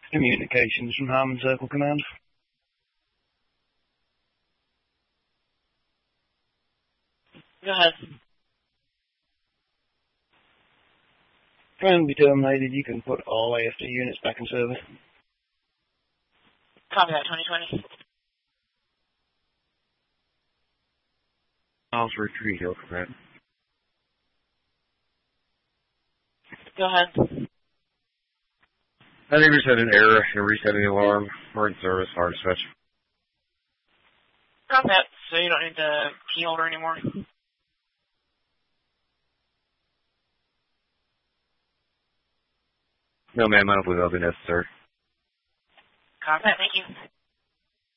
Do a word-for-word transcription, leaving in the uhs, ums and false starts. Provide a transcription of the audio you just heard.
Communications from Harmon Circle Command. Go ahead. Command be terminated. You can put all A F D units back in service. Copy that, twenty twenty. Miles retreat, Hill Command. Go ahead. I think we had an error in resetting the alarm. We're in service, hard dispatch. Copy that, so you don't need the key holder anymore. No, ma'am, I don't believe that'll be necessary. Copy that, thank you.